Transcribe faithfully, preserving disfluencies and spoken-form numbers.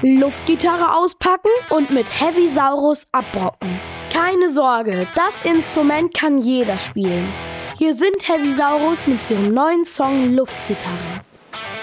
Luftgitarre auspacken und mit Heavisaurus abrocken. Keine Sorge, das Instrument kann jeder spielen. Hier sind Heavisaurus mit ihrem neuen Song Luftgitarre.